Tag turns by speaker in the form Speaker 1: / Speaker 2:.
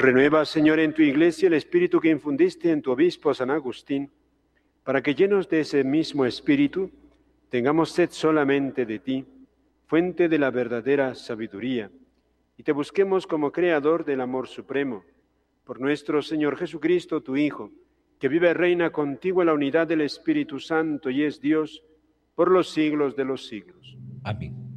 Speaker 1: Renueva, Señor, en tu Iglesia el espíritu que infundiste en tu obispo San Agustín, para que llenos de ese mismo espíritu, tengamos sed solamente de ti, fuente de la verdadera sabiduría, y te busquemos como creador del amor supremo, por nuestro Señor Jesucristo, tu Hijo, que vive y reina contigo en la unidad del Espíritu Santo y es Dios por los siglos de los siglos.
Speaker 2: Amén.